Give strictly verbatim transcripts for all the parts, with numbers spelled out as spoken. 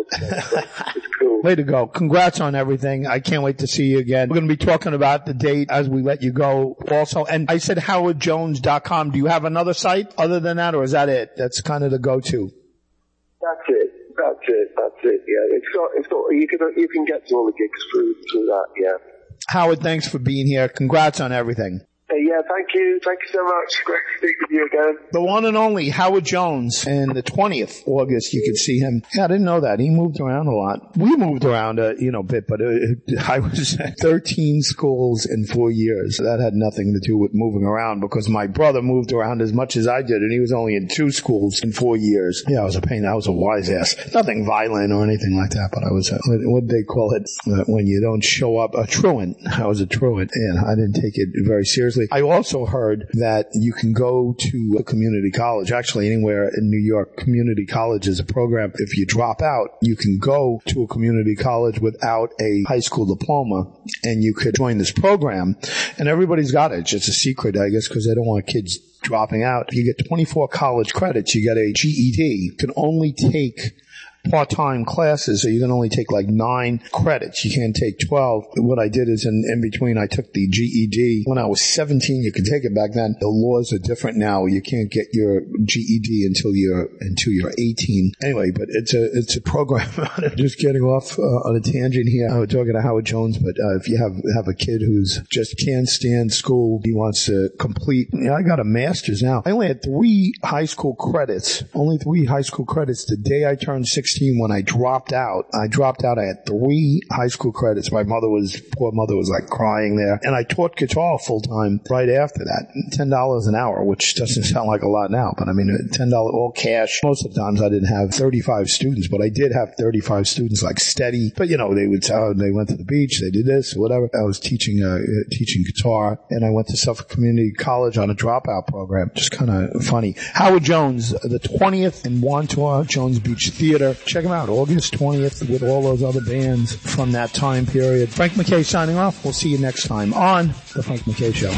So it's cool. Way to go. Congrats on everything. I can't wait to see you again. We're going to be talking about the date as we let you go also. And I said howard jones dot com. Do you have another site other than that, or is that it? That's kind of the go-to. That's it. That's it. That's it. Yeah. It's got, it's got, you can, you can get to all the gigs through, through that. Yeah. Howard, thanks for being here. Congrats on everything. Hey, yeah, thank you. Thank you so much. Great to speak with you again. The one and only Howard Jones. And the twentieth of August, you could see him. Yeah, I didn't know that. He moved around a lot. We moved around a, you know, bit, but uh, I was at thirteen schools in four years. That had nothing to do with moving around because my brother moved around as much as I did, and he was only in two schools in four years. Yeah, I was a pain. I was a wise ass. Nothing violent or anything like that, but I was, a, what did they call it uh, when you don't show up? A truant. I was a truant, and I didn't take it very seriously. I also heard that you can go to a community college, actually anywhere in New York. Community college is a program. If you drop out, you can go to a community college without a high school diploma, and you could join this program. And everybody's got it. It's just a secret, I guess, because they don't want kids dropping out. You get twenty-four college credits. You get a G E D. You can only take part-time classes, so you can only take like nine credits. You can't take twelve. What I did is in, in between, I took the G E D. When I was seventeen, you could take it back then. The laws are different now. You can't get your G E D until you're, until you're eighteen. Anyway, but it's a, it's a program. Just getting off uh, on a tangent here. I was talking to Howard Jones, but uh, if you have, have a kid who's just can't stand school, he wants to complete. You know, I got a master's now. I only had three high school credits, only three high school credits the day I turned sixteen. When I dropped out, I dropped out. I had three high school credits. My mother was, poor mother was like crying there. And I taught guitar full time right after that. ten dollars an hour, which doesn't sound like a lot now, but I mean, ten dollars all cash. Most of the times I didn't have thirty-five students, but I did have thirty-five students like steady. But you know, they would tell, they went to the beach, they did this, whatever. I was teaching, uh, teaching guitar, and I went to Suffolk Community College on a dropout program. Just kind of funny. Howard Jones, the twentieth in Wantua, Jones Beach Theater. Check him out, August twentieth, with all those other bands from that time period. Frank McKay signing off. We'll see you next time on The Frank McKay Show.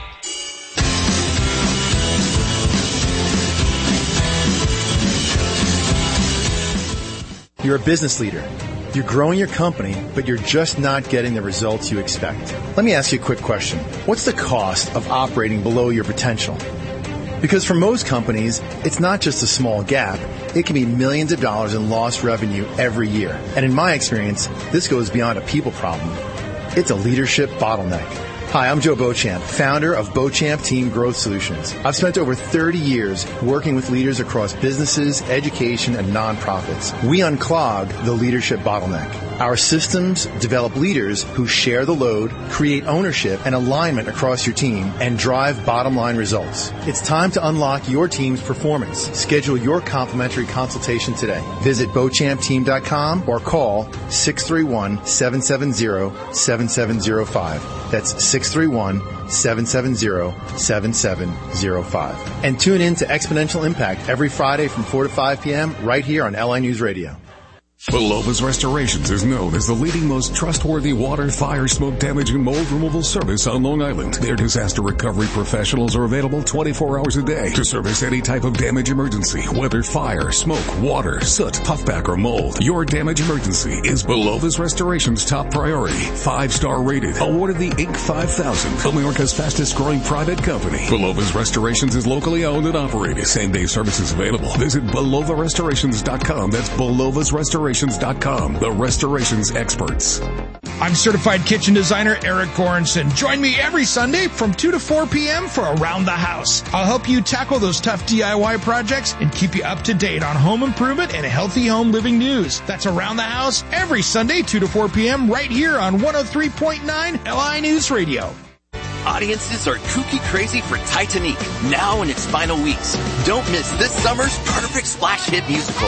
You're a business leader. You're growing your company, but you're just not getting the results you expect. Let me ask you a quick question. What's the cost of operating below your potential? Because for most companies, it's not just a small gap. It can be millions of dollars in lost revenue every year. And in my experience, this goes beyond a people problem. It's a leadership bottleneck. Hi, I'm Joe Beauchamp, founder of Beauchamp Team Growth Solutions. I've spent over thirty years working with leaders across businesses, education, and nonprofits. We unclog the leadership bottleneck. Our systems develop leaders who share the load, create ownership and alignment across your team, and drive bottom-line results. It's time to unlock your team's performance. Schedule your complimentary consultation today. Visit Beauchamp Team dot com or call six three one, seven seven zero, seven seven zero five. That's six three one, seven seven zero, seven seven zero five. And tune in to Exponential Impact every Friday from four to five p.m. right here on L I News Radio. Belova's Restorations is known as the leading, most trustworthy water, fire, smoke damage, and mold removal service on Long Island. Their disaster recovery professionals are available twenty-four hours a day to service any type of damage emergency, whether fire, smoke, water, soot, puffback, or mold. Your damage emergency is Belova's Restorations' top priority. Five-star rated, awarded the Inc five thousand, America's fastest growing private company. Belova's Restorations is locally owned and operated. Same-day services available. Visit Belova Restorations dot com. That's Belova's Restorations dot com, the restorations experts. I'm certified kitchen designer Eric Goranson. Join me every Sunday from two to four p.m. for Around the House. I'll help you tackle those tough D I Y projects and keep you up to date on home improvement and healthy home living news. That's Around the House every Sunday, two to four p.m. right here on one oh three point nine L I News Radio. Audiences are kooky crazy for Titanic, now in its final weeks. Don't miss this summer's perfect splash hit musical.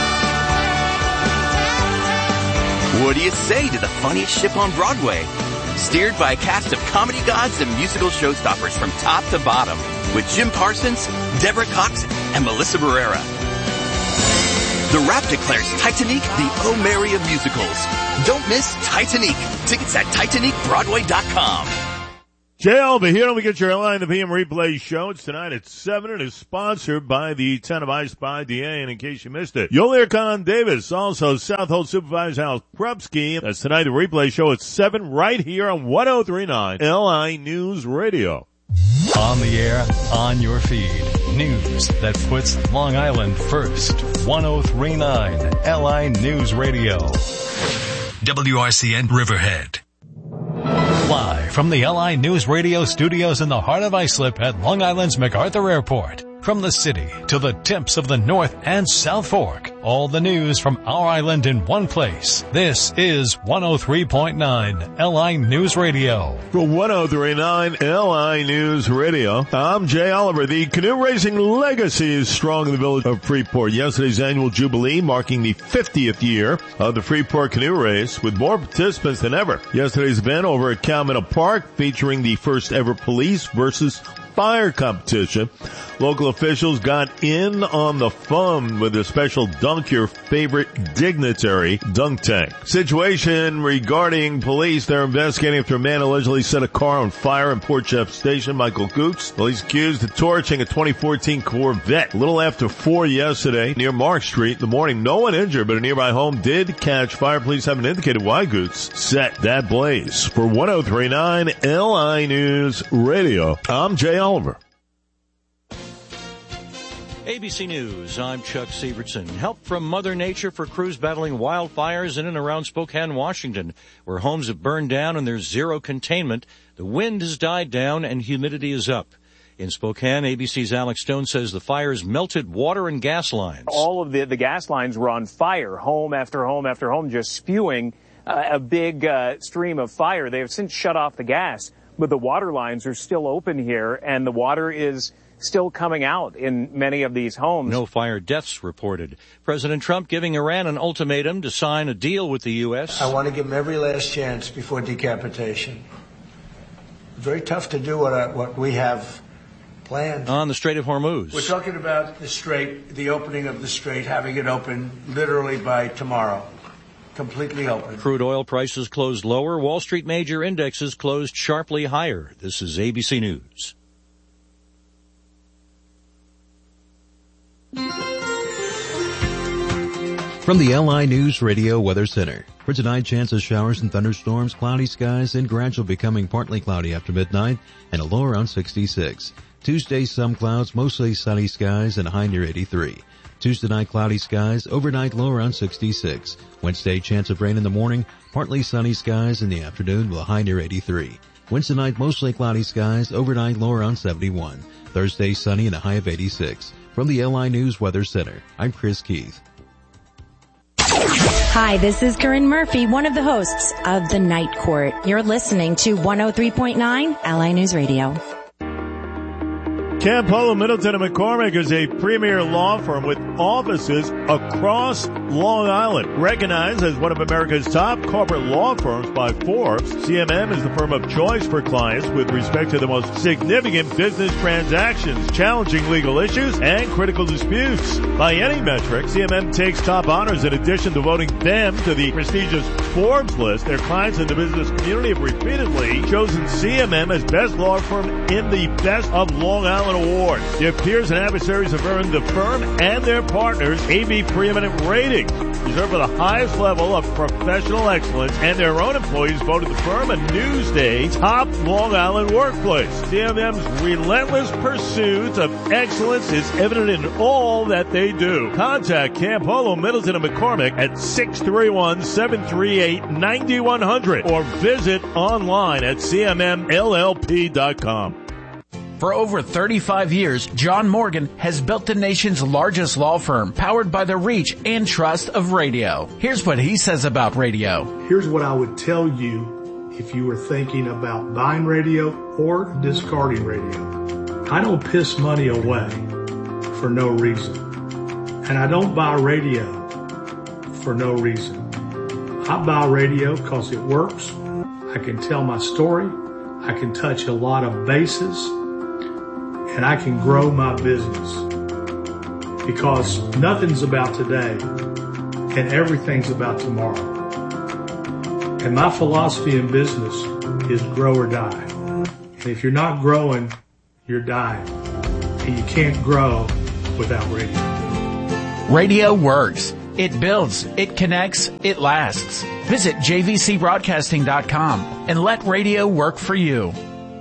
What do you say to the funniest ship on Broadway? Steered by a cast of comedy gods and musical showstoppers from top to bottom, with Jim Parsons, Deborah Cox, and Melissa Barrera. The Rap declares Titanic the Oh Mary of musicals. Don't miss Titanic. Tickets at Titanic Broadway dot com. Jay Oliver here, and we get your L I in the P M replay show. It's tonight at seven. It is sponsored by the Town of Ice by D A, and in case you missed it, you'll hear Con Davis, also Southold Supervisor Hal Krupski. That's tonight, the replay show at seven, right here on one oh three point nine L I News Radio. On the air, on your feed. News that puts Long Island first. one oh three point nine L I News Radio. W R C N Riverhead. Live from the L I News Radio studios in the heart of Islip at Long Island's MacArthur Airport. From the city to the tips of the North and South Fork. All the news from our island in one place. This is one oh three point nine L I News Radio. For one oh three point nine L I News Radio, I'm Jay Oliver. The canoe racing legacy is strong in the village of Freeport. Yesterday's annual Jubilee marking the fiftieth year of the Freeport Canoe Race with more participants than ever. Yesterday's event over at Calmina Park featuring the first ever police versus fire competition. Local officials got in on the fun with a special Dunk Your Favorite Dignitary dunk tank. Situation regarding police. They're investigating after a man allegedly set a car on fire in Port Jeff Station. Michael Gooks. Well, he's accused of torching a twenty fourteen Corvette. A little after four yesterday near Mark Street in the morning. No one injured, but a nearby home did catch fire. Police haven't indicated why Gooks set that blaze. For one oh three point nine L I News Radio, I'm Jay Oliver. A B C News, I'm Chuck Sievertson. Help from Mother Nature for crews battling wildfires in and around Spokane, Washington, where homes have burned down and there's zero containment. The wind has died down and humidity is up. In Spokane, A B C's Alex Stone says the fires melted water and gas lines. All of the, the gas lines were on fire, home after home after home, just spewing uh, a big uh, stream of fire. They have since shut off the gas, but the water lines are still open here, and the water is still coming out in many of these homes. No fire deaths reported. President Trump giving Iran an ultimatum to sign a deal with the U S. I want to give them every last chance before decapitation. Very tough to do what, I, what we have planned. On the Strait of Hormuz. We're talking about the Strait, the opening of the Strait, having it open literally by tomorrow. Completely open. Crude oil prices closed lower. Wall Street major indexes closed sharply higher. This is A B C News. From the L I News Radio Weather Center. For tonight, chance of showers and thunderstorms, cloudy skies, and gradual becoming partly cloudy after midnight, and a low around sixty-six. Tuesday, some clouds, mostly sunny skies, and a high near eighty-three. Tuesday night, cloudy skies, overnight low around sixty-six. Wednesday, chance of rain in the morning, partly sunny skies in the afternoon with a high near eighty-three. Wednesday night, mostly cloudy skies, overnight low around seventy-one. Thursday, sunny and a high of eighty-six. From the L I News Weather Center, I'm Chris Keith. Hi, this is Corinne Murphy, one of the hosts of The Night Court. You're listening to one oh three point nine L I News Radio. Campolo, Middleton and McCormick is a premier law firm with offices across Long Island. Recognized as one of America's top corporate law firms by Forbes, C M M is the firm of choice for clients with respect to the most significant business transactions, challenging legal issues, and critical disputes. By any metric, C M M takes top honors in addition to voting them to the prestigious Forbes list. Their clients in the business community have repeatedly chosen C M M as best law firm in the Best of Long Island Award. Their peers and adversaries have earned the firm and their partners A B preeminent rating, reserved for the highest level of professional excellence, and their own employees voted the firm a Newsday top Long Island workplace. C M M's relentless pursuit of excellence is evident in all that they do. Contact Campolo, Middleton and McCormick at six three one, seven three eight, nine one zero zero or visit online at c m m l l p dot com. For over thirty-five years, John Morgan has built the nation's largest law firm, powered by the reach and trust of radio. Here's what he says about radio. Here's what I would tell you if you were thinking about buying radio or discarding radio. I don't piss money away for no reason. And I don't buy radio for no reason. I buy radio because it works. I can tell my story. I can touch a lot of bases. And I can grow my business, because nothing's about today and everything's about tomorrow. And my philosophy in business is grow or die. And If you're not growing, you're dying. And you can't grow without radio. Radio works. It builds, it connects, it lasts. Visit j v c broadcasting dot com and let radio work for you.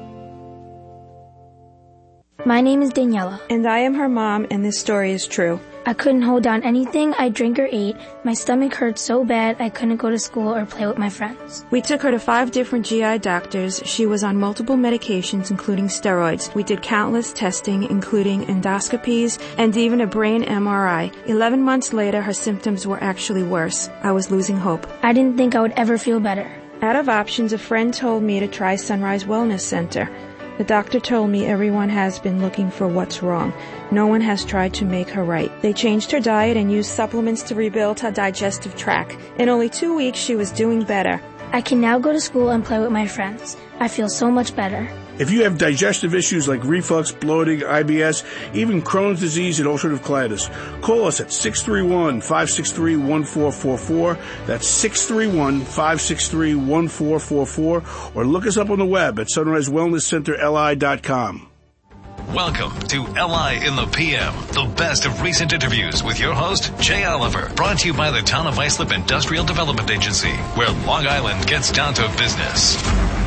My name is Daniela. And I am her mom, and this story is true. I couldn't hold down anything I drank or ate. My stomach hurt so bad I couldn't go to school or play with my friends. We took her to five different G I doctors. She was on multiple medications, including steroids. We did countless testing, including endoscopies and even a brain M R I. Eleven months later, her symptoms were actually worse. I was losing hope. I didn't think I would ever feel better. Out of options, a friend told me to try Sunrise Wellness Center. The doctor told me everyone has been looking for what's wrong. No one has tried to make her right. They changed her diet and used supplements to rebuild her digestive tract. In only two weeks, she was doing better. I can now go to school and play with my friends. I feel so much better. If you have digestive issues like reflux, bloating, I B S, even Crohn's disease and ulcerative colitis, call us at six three one, five six three, one four four four. That's six three one, five six three, one four four four. Or look us up on the web at sunrise wellness center l i dot com. Welcome to L I in the P M, the best of recent interviews with your host, Jay Oliver, brought to you by the Town of Islip Industrial Development Agency, where Long Island gets down to business.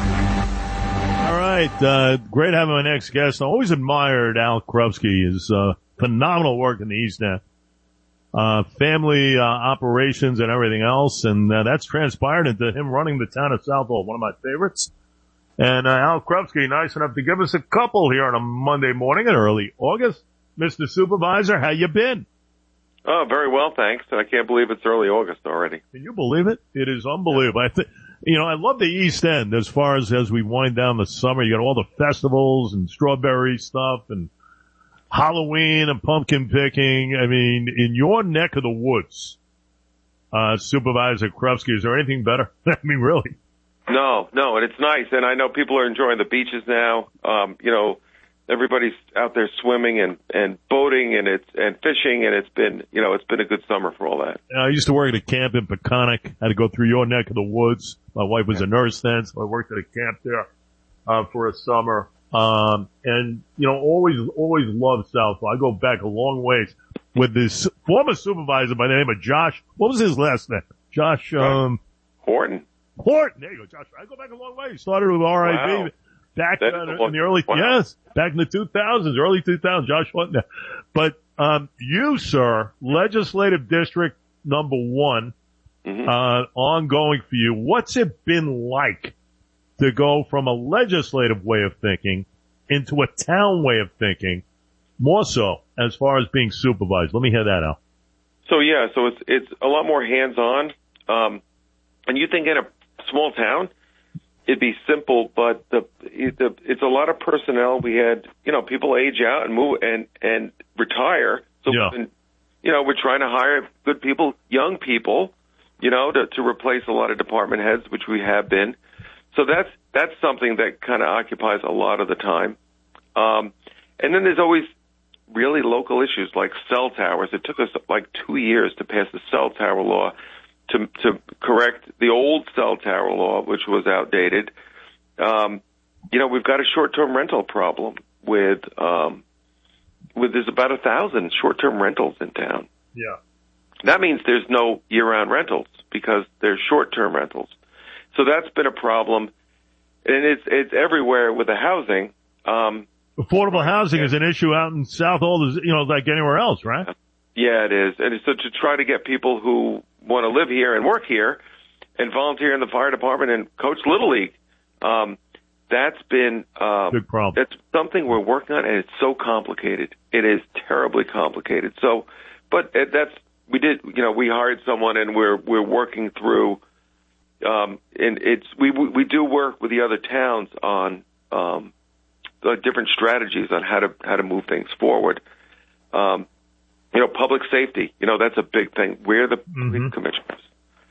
All right, uh, great having my next guest. I always admired Al Krupski, his uh, phenomenal work in the East End, uh, family uh, operations and everything else, and uh, that's transpired into him running the town of Southall, one of my favorites. And uh, Al Krupski, nice enough to give us a couple here on a Monday morning in early August. Mister Supervisor, how you been? Oh, very well, thanks. I can't believe it's early August already. Can you believe it? It is unbelievable. I think. You know, I love the East End as far as as we wind down the summer. You got all the festivals and strawberry stuff and Halloween and pumpkin picking. I mean, in your neck of the woods, uh, Supervisor Krupski, is there anything better? I mean, really? No, no, and it's nice. And I know people are enjoying the beaches now. Um, you know, everybody's out there swimming and, and boating and it's, and fishing, and it's been, you know, it's been a good summer for all that. I used to work at a camp in Peconic. Had to go through your neck of the woods. My wife was a nurse then, so I worked at a camp there, uh, for a summer. Um, and, you know, always, always loved Southall. I go back a long ways with this former supervisor by the name of Josh. What was his last name? Josh, um, Horton. Horton. There you go, Josh. I go back a long way. Started with R I B. Wow. Back uh, in the early, wow. yes, back in the two thousands, early two thousands, Josh Horton. But, um, you, sir, legislative district number one, mm-hmm. uh, ongoing for you. What's it been like to go from a legislative way of thinking into a town way of thinking, more so as far as being supervised? Let me hear that out. So, yeah, so it's, it's a lot more hands-on. Um, and you think in a small town, it'd be simple, but the, the it's a lot of personnel. We had, you know, people age out and move and and retire. So, yeah. and, you know, we're trying to hire good people, young people, you know, to to replace a lot of department heads, which we have been. So that's that's something that kind of occupies a lot of the time. Um, and then there's always really local issues like cell towers. It took us like two years to pass the cell tower law. To, to correct the old cell tower law, which was outdated. Um, you know, we've got a short-term rental problem with, um, with there's about a thousand short-term rentals in town. Yeah. That means there's no year-round rentals because there's short-term rentals. So that's been a problem. And it's, it's everywhere with the housing. Um, Affordable housing yeah. is an issue out in Southall, you know, like anywhere else, right? Yeah, it is. And so to try to get people who want to live here and work here and volunteer in the fire department and coach Little League, um, that's been um, big problem. That's something we're working on, and it's so complicated. It is terribly complicated. So, but that's we did. You know, we hired someone, and we're we're working through. Um, and it's we we do work with the other towns on um, the different strategies on how to how to move things forward. Um, You know, public safety, you know, that's a big thing. We're the mm-hmm. police commissioners.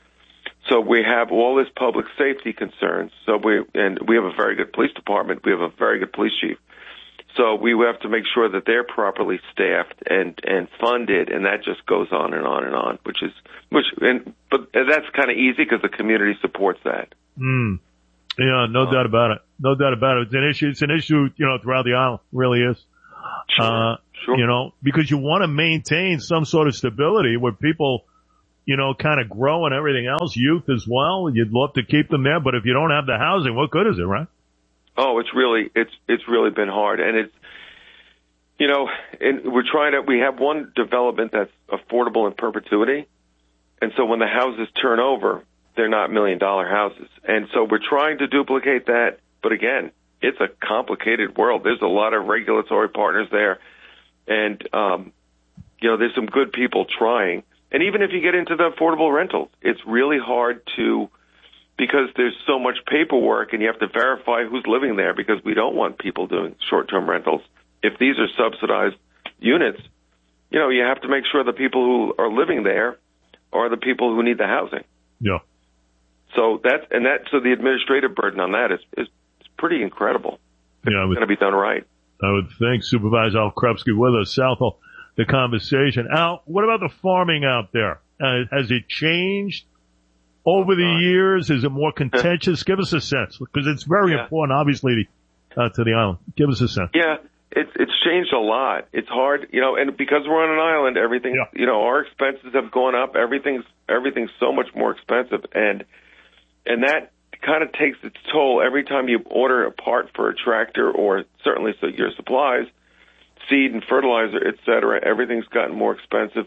So we have all this public safety concerns. So we, and we have a very good police department. We have a very good police chief. So we have to make sure that they're properly staffed and, and funded. And that just goes on and on and on, which is, which, and, but that's kind of easy because the community supports that. Mm. Yeah, no uh, doubt about it. No doubt about it. It's an issue. It's an issue, you know, throughout the island. It really is. Sure, uh, sure. You know, because you want to maintain some sort of stability where people, you know, kind of grow and everything else, youth as well. You'd love to keep them there, but if you don't have the housing, what good is it, right? Oh, it's really, it's, it's really been hard. And it's, you know, and we're trying to, we have one development that's affordable in perpetuity. And so when the houses turn over, they're not million dollar houses. And so we're trying to duplicate that. But again, it's a complicated world. There's a lot of regulatory partners there. And, um, you know, there's some good people trying. And even if you get into the affordable rentals, it's really hard to, because there's so much paperwork and you have to verify who's living there, because we don't want people doing short-term rentals. If these are subsidized units, you know, you have to make sure the people who are living there are the people who need the housing. Yeah. So that, and that, so the administrative burden on that is, is, is pretty incredible. Yeah, it's going to be done right. I would think. Supervisor Al Krupski with us. South of the conversation. Al, what about the farming out there? Uh, has it changed over the years? Is it more contentious? Give us a sense, because it's very Yeah. important, obviously, uh, to the island. Give us a sense. Yeah, it's it's changed a lot. It's hard, you know, and because we're on an island, everything, Yeah. you know, our expenses have gone up. Everything's everything's so much more expensive, and and that kind of takes its toll every time you order a part for a tractor, or certainly so your supplies, seed and fertilizer, et cetera. Everything's gotten more expensive.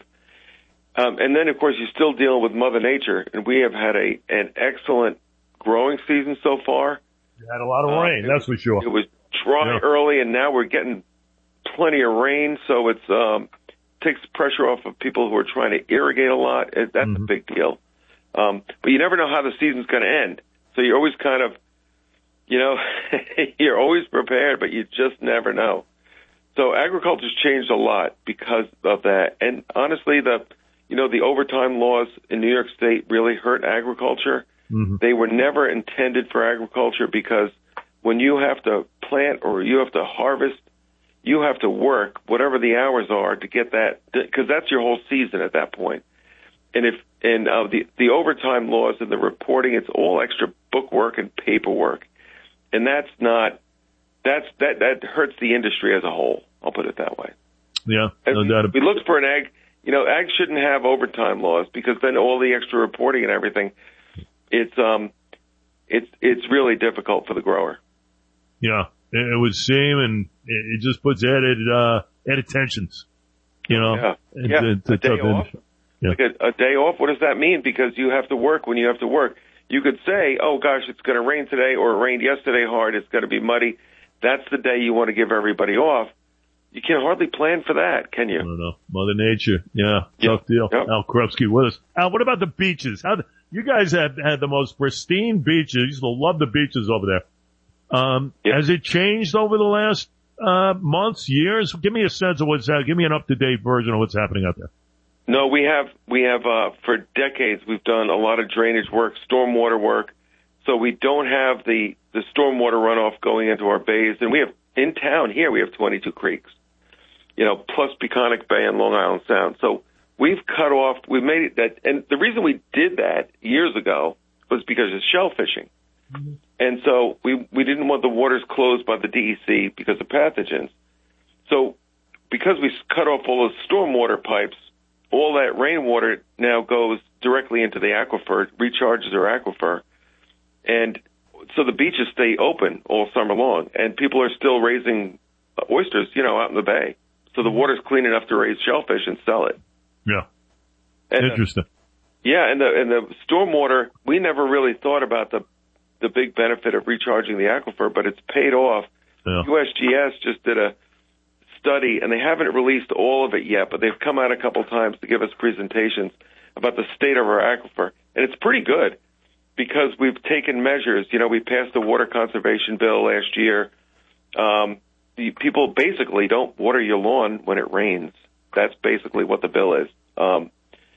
Um, and then, of course, you're still dealing with Mother Nature, and we have had a an excellent growing season so far. You had a lot of uh, rain, that's for sure. It was dry yeah. early, and now we're getting plenty of rain, so it's um, takes pressure off of people who are trying to irrigate a lot. It, that's mm-hmm. a big deal. Um, but you never know how the season's going to end, so you're always kind of, you know, you're always prepared, but you just never know. So agriculture's changed a lot because of that, and honestly, the you know, the overtime laws in New York State really hurt agriculture. Mm-hmm. They were never intended for agriculture, because when you have to plant or you have to harvest, you have to work whatever the hours are to get that, because that's your whole season at that point. And if and uh, the the overtime laws and the reporting, it's all extra bookwork and paperwork, and that's not that's that that hurts the industry as a whole. I'll put it that way. Yeah, no we, doubt. We looked for an ag. You know, ag shouldn't have overtime laws, because then all the extra reporting and everything, it's um, it's it's really difficult for the grower. Yeah, it, it would seem, and it, it just puts added uh, added tensions. You know, yeah, it's, yeah. It's a, a day tough off. industry. Yeah. Like a, a day off. What does that mean? Because you have to work when you have to work. You could say, "Oh gosh, it's going to rain today," or "It rained yesterday hard. It's going to be muddy." That's the day you want to give everybody off. You can hardly plan for that, can you? I don't know. Mother Nature. Yeah. Yep. Tough deal. Yep. Al Krupski with us. Al, what about the beaches? How the, you guys have had the most pristine beaches. You used to love the beaches over there. Um, yep. Has it changed over the last, uh, months, years? Give me a sense of what's happening. Give me an up-to-date version of what's happening out there. No, we have, we have, uh, for decades, we've done a lot of drainage work, stormwater work. So we don't have the, the stormwater runoff going into our bays. And we have, in town here, we have twenty-two creeks. You know, plus Peconic Bay and Long Island Sound. So we've cut off, we've made it that, and the reason we did that years ago was because of shell fishing. Mm-hmm. And so we, we didn't want the waters closed by the D E C because of pathogens. So because we cut off all those stormwater pipes, all that rainwater now goes directly into the aquifer, recharges our aquifer. And so the beaches stay open all summer long, and people are still raising oysters, you know, out in the bay. So the water's clean enough to raise shellfish and sell it. Yeah. And, Interesting. Uh, yeah, and the and the stormwater, we never really thought about the the big benefit of recharging the aquifer, but it's paid off. Yeah. U S G S just did a study, and they haven't released all of it yet, but they've come out a couple times to give us presentations about the state of our aquifer. And it's pretty good, because we've taken measures. You know, we passed the water conservation bill last year. Um The people basically don't water your lawn when it rains. That's basically what the bill is. Um,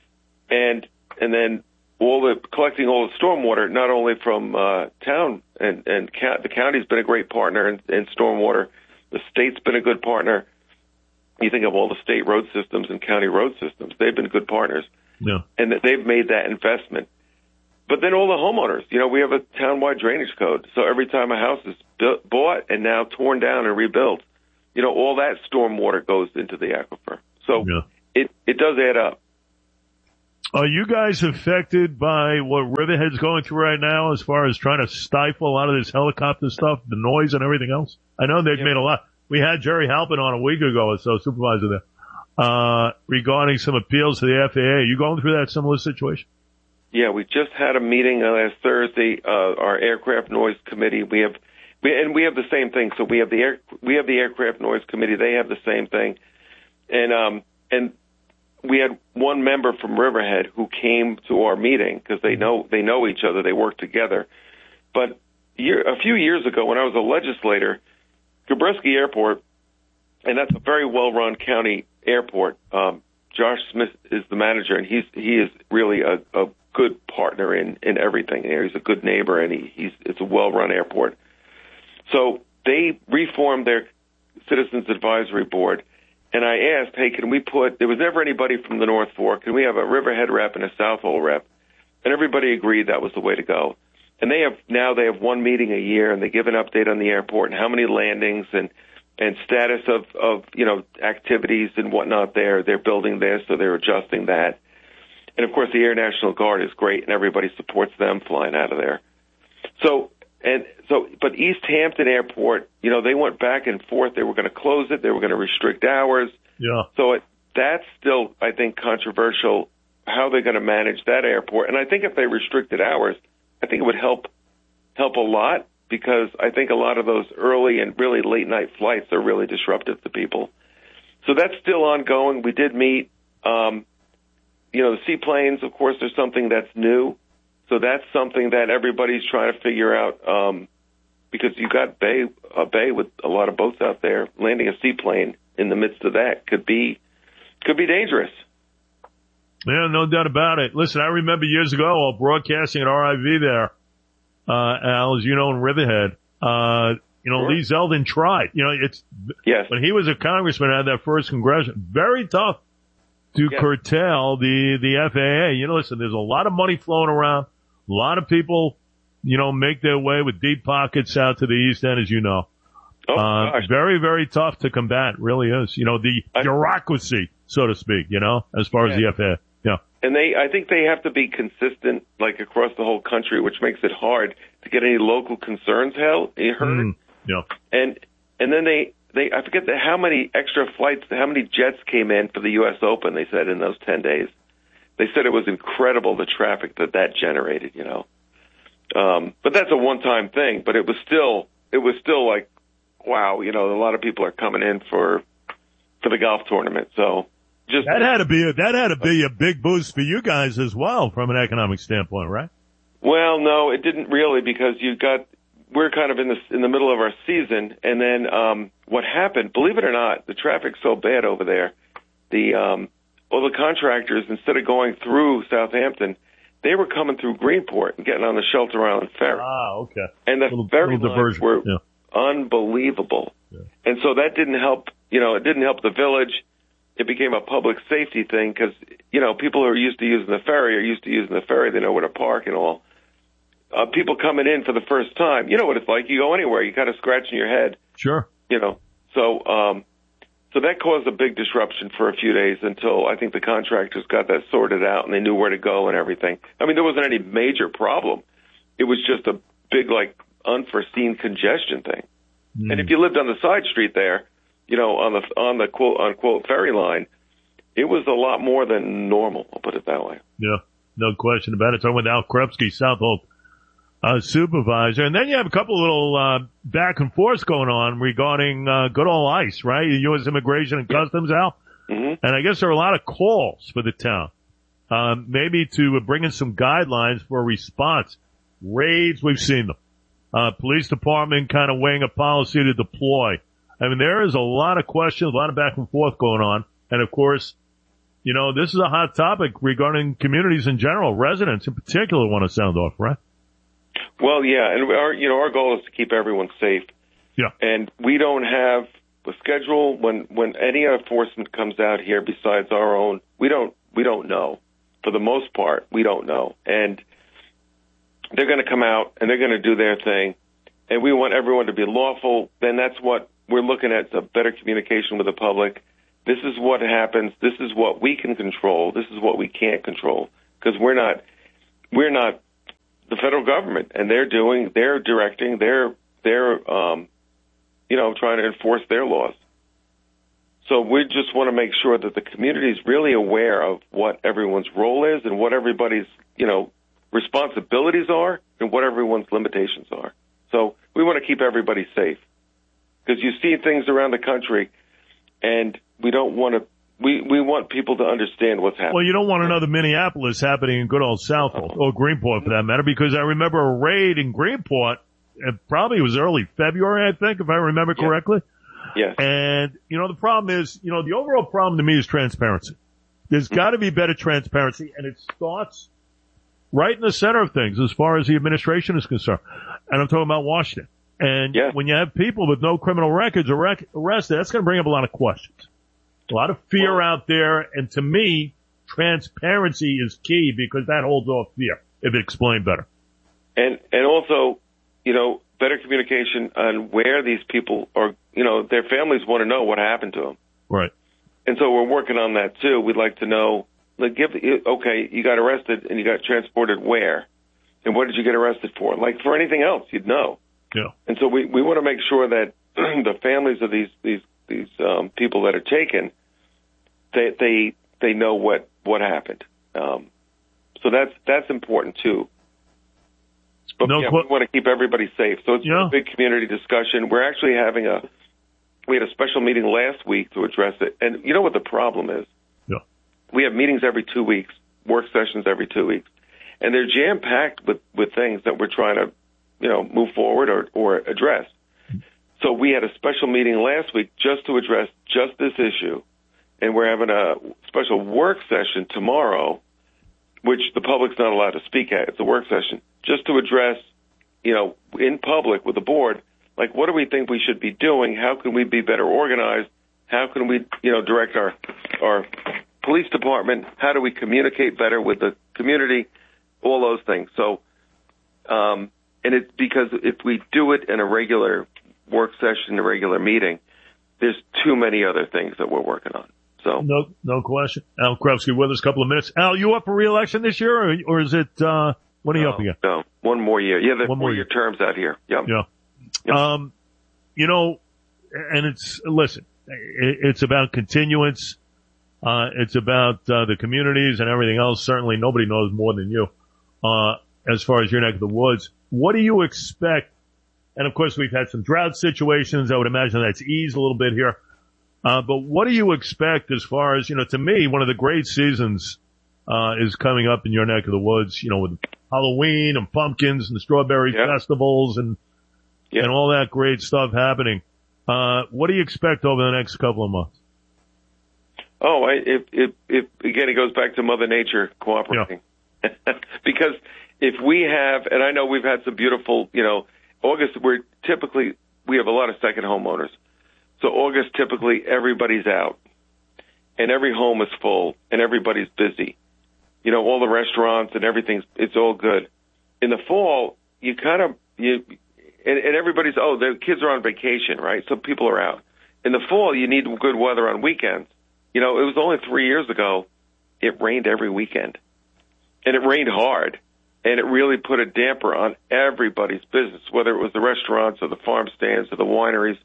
and and then all the collecting all the stormwater, not only from uh, town and and ca- the county's been a great partner in, in stormwater. The state's been a good partner. You think of all the state road systems and county road systems; they've been good partners. Yeah. And that they've made that investment. but then all the homeowners, you know, we have a townwide drainage code. So every time a house is built, bought and now torn down and rebuilt, you know, all that storm water goes into the aquifer. So yeah. it, it does add up. Are you guys affected by what Riverhead's going through right now as far as trying to stifle a lot of this helicopter stuff, the noise and everything else? I know they've yeah. made a lot. We had Jerry Halpin on a week ago or so, supervisor there, uh, regarding some appeals to the F A A. You going through that similar situation? Yeah, we just had a meeting last Thursday, uh, our aircraft noise committee. We have, we, and we have the same thing. So we have the air, we have the aircraft noise committee. They have the same thing. And, um, and we had one member from Riverhead who came to our meeting because they know, they know each other. They work together. But year, a few years ago when I was a legislator, Gabreski Airport, and that's a very well-run county airport. Um, Josh Smith is the manager, and he's he is really a, a good partner in, in everything. He's a good neighbor, and he, he's it's a well-run airport. So they reformed their Citizens Advisory Board, and I asked, hey, can we put, there was never anybody from the North Fork, can we have a Riverhead rep and a South Hole rep? And everybody agreed that was the way to go. And they have, now they have one meeting a year, and they give an update on the airport and how many landings and, and status of, of, you know, activities and whatnot there. They're building this, so they're adjusting that. And of course, the Air National Guard is great, and everybody supports them flying out of there. So, and so, but East Hampton Airport, you know, they went back and forth. They were going to close it. They were going to restrict hours. Yeah. So it, that's still, I think, controversial, how they're going to manage that airport. And I think if they restricted hours, I think it would help help a lot, because I think a lot of those early and really late night flights are really disruptive to people. So that's still ongoing. We did meet, um, you know, the seaplanes, of course, there's something that's new. So that's something that everybody's trying to figure out, um, because you got bay, a bay with a lot of boats out there. Landing a seaplane in the midst of that could be could be dangerous. Yeah, no doubt about it. Listen, I remember years ago, while broadcasting at R I V there, uh, Al, as you know, in Riverhead, uh, you know, sure. Lee Zeldin tried. You know, it's, yes. when he was a congressman, had that first congressional, very tough to yes. curtail the, the F A A. You know, listen, there's a lot of money flowing around. A lot of people, you know, make their way with deep pockets out to the East End, as you know. Oh, uh, gosh. Very, very tough to combat, really is. You know, the I, bureaucracy, so to speak, you know, as far yeah. as the F A A. Yeah. And they, I think they have to be consistent, like across the whole country, which makes it hard to get any local concerns held, heard. Mm, yeah. And, and then they, they, I forget the, how many extra flights, how many jets came in for the U S Open, they said, in those ten days. They said it was incredible, the traffic that that generated, you know. Um, but that's a one-time thing, but it was still, it was still like, wow, you know, a lot of people are coming in for, for the golf tournament. So just. That had to be, a, that had to be a big boost for you guys as well from an economic standpoint, right? Well, no, it didn't really, because you got, we're kind of in the, in the middle of our season. And then, um, what happened, believe it or not, the traffic's so bad over there. The, um, Well, the contractors, instead of going through Southampton, they were coming through Greenport and getting on the Shelter Island Ferry. Ah, okay. And the little, ferry little lines diversion. were yeah. unbelievable. Yeah. And so that didn't help, you know, it didn't help the village. It became a public safety thing because, you know, people who are used to using the ferry are used to using the ferry. They know where to park and all. Uh, people coming in for the first time, you know what it's like. You go anywhere, you kind of scratching your head. Sure. You know, so, um, So that caused a big disruption for a few days until I think the contractors got that sorted out and they knew where to go and everything. I mean, there wasn't any major problem. It was just a big, like, unforeseen congestion thing. Mm. And if you lived on the side street there, you know, on the on the quote unquote ferry line, it was a lot more than normal. I'll put it that way. Yeah, no question about it. Talking with Al Krepsky, South Hope Uh, supervisor. And then you have a couple little, uh, back and forth going on regarding, uh, good old ICE, right? U S Immigration and Customs, Al. Mm-hmm. And I guess there are a lot of calls for the town, um, maybe to bring in some guidelines for a response. Raids, we've seen them. Uh, police department kind of weighing a policy to deploy. I mean, there is a lot of questions, a lot of back and forth going on. And of course, you know, this is a hot topic regarding communities in general. Residents in particular want to sound off, right? Well, yeah, and our, you know, our goal is to keep everyone safe. Yeah. And we don't have a schedule when, when any enforcement comes out here besides our own. We don't, we don't know. For the most part, we don't know. And they're going to come out and they're going to do their thing, and we want everyone to be lawful. Then that's what we're looking at: a better communication with the public. This is what happens. This is what we can control. This is what we can't control, because we're not we're not the federal government, and they're doing, they're directing, they're they're um, you know, trying to enforce their laws. So we just want to make sure that the community is really aware of what everyone's role is and what everybody's, you know, responsibilities are and what everyone's limitations are. So we want to keep everybody safe, because you see things around the country, and we don't want to, we, we want people to understand what's happening. Well, you don't want another Minneapolis happening in good old Southold, or Greenport for that matter, because I remember a raid in Greenport, it probably was early February, I think, if I remember Yeah. correctly. Yes. And, you know, the problem is, you know, the overall problem to me is transparency. There's got to be better transparency, and it starts right in the center of things as far as the administration is concerned. And I'm talking about Washington. And yeah. when you have people with no criminal records arre- arrested, that's going to bring up a lot of questions. A lot of fear well, out there, and to me, transparency is key, because that holds off fear, if explained better. And, and also, you know, better communication on where these people are, you know, their families want to know what happened to them. Right. And so we're working on that too. We'd like to know, like, give, okay, you got arrested and you got transported where? And what did you get arrested for? Like, for anything else, you'd know. Yeah. And so we, we want to make sure that the families of these, these, these, um, people that are taken, they, they, they know what, what happened. Um, so that's, that's important too. But no yeah, qu- we want to keep everybody safe. So it's yeah. a big community discussion. We're actually having a, we had a special meeting last week to address it. And you know what the problem is? Yeah. We have meetings every two weeks, work sessions every two weeks. And they're jam-packed with, with things that we're trying to, you know, move forward or, or address. So we had a special meeting last week just to address just this issue. And we're having a special work session tomorrow, which the public's not allowed to speak at. It's a work session just to address, you know, in public with the board, like, what do we think we should be doing? How can we be better organized? How can we, you know, direct our, our police department? How do we communicate better with the community? All those things. So, um, and it's because if we do it in a regular work session, a regular meeting, there's too many other things that we're working on. So no, no question. Al Krupski with us a couple of minutes. Al, you up for re-election this year, or, or is it, uh, when are you no, up again? No, one more year. Yeah, there's one more year terms out here. Yeah. Yeah. Yep. Um, you know, and it's, listen, it, it's about continuance. Uh, it's about, uh, the communities and everything else. Certainly nobody knows more than you, uh, as far as your neck of the woods. What do you expect? And of course, we've had some drought situations. I would imagine that's eased a little bit here. Uh, but what do you expect as far as, you know, to me, one of the great seasons, uh, is coming up in your neck of the woods, you know, with Halloween and pumpkins and the strawberry yeah. festivals and, yeah. and all that great stuff happening. Uh, what do you expect over the next couple of months? Oh, I, if, if, if, again, it goes back to Mother Nature cooperating. Yeah. Because if we have, and I know we've had some beautiful, you know, August, we're typically, we have a lot of second homeowners. So August, typically everybody's out and every home is full and everybody's busy. You know, all the restaurants and everything's, it's all good. In the fall, you kind of, you, and, and everybody's, oh, the kids are on vacation, right? So people are out. In the fall, you need good weather on weekends. You know, it was only three years ago, it rained every weekend. And it rained hard. And it really put a damper on everybody's business, whether it was the restaurants or the farm stands or the wineries.